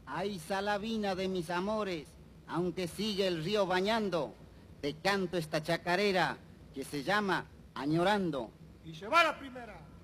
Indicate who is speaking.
Speaker 1: Ay, Salavina de mis amores, aunque sigue el río bañando, te canto esta chacarera que se llama Añorando.
Speaker 2: Y se va la primera.